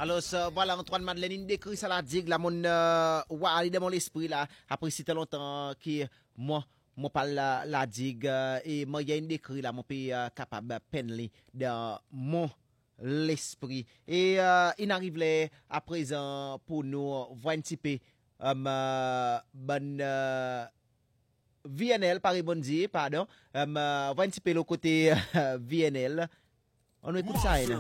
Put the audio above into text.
Alors, voilà, Antoine Madeleine, il décrit ça la digue, là, mon, ouah, il est dans mon esprit, là, après si longtemps, qui, moi parle la digue, et moi, il y a une décrit, là, mon pays, capable de peine dans mon l'esprit. Et, il arrive, là, à présent, pour nous, voir un petit peu, bonne, VNL, Paris Bondi, pardon, voir un petit peu le côté VNL. On écoute ça, là.